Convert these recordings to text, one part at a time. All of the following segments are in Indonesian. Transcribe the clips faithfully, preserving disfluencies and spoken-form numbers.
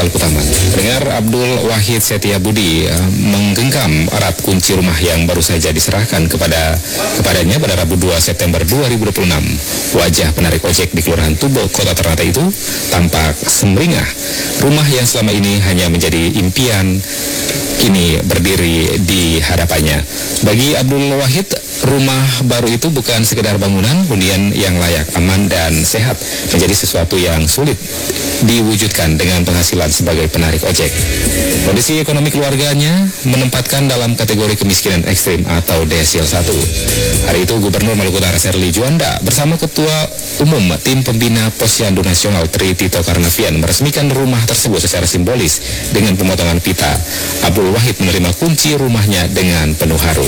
Utama. Pendengar, Abdul Wahid Setiabudi uh, menggenggam erat kunci rumah yang baru saja diserahkan kepada kepadanya pada Rabu dua September dua ribu dua puluh enam. Wajah penarik ojek di Kelurahan Tubo, Kota Ternate itu tampak sumringah. Rumah yang selama ini hanya menjadi impian kini berdiri di hadapannya. Bagi Abdul Wahid, rumah baru itu bukan sekedar bangunan, hunian yang layak, aman, dan sehat menjadi sesuatu yang sulit diwujudkan dengan penghasilan sebagai penarik ojek. Kondisi ekonomi keluarganya menempatkan dalam kategori kemiskinan ekstrim atau desil satu. Hari itu Gubernur Maluku Utara Sherly Juanda bersama Ketua Umum Tim Pembina Posyandu Nasional Tri Tito Karnavian meresmikan rumah tersebut secara simbolis dengan pemotongan pita. Abdul Wahid menerima kunci rumahnya dengan penuh haru.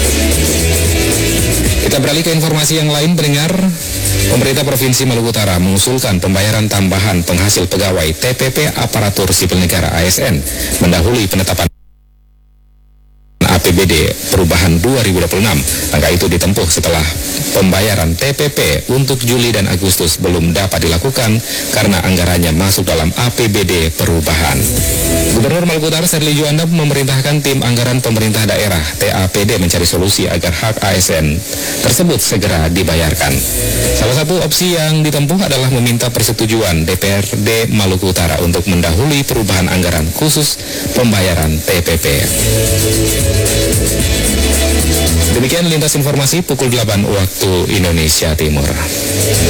Kita beralih ke informasi yang lain, pendengar. Pemerintah Provinsi Maluku Utara mengusulkan pembayaran tambahan penghasil pegawai T P P Aparatur Sipil Negara A S N mendahului penetapan A P B D Perubahan dua ribu dua puluh enam. Langkah itu ditempuh setelah pembayaran T P P untuk Juli dan Agustus belum dapat dilakukan karena anggarannya masuk dalam A P B D Perubahan. Gubernur Maluku Utara Sherly Juanda memerintahkan tim anggaran pemerintah daerah T A P D mencari solusi agar hak A S N tersebut segera dibayarkan. Salah satu opsi yang ditempuh adalah meminta persetujuan D P R D Maluku Utara untuk mendahului perubahan anggaran khusus pembayaran T P P. Demikian lintas informasi pukul delapan waktu Indonesia Timur.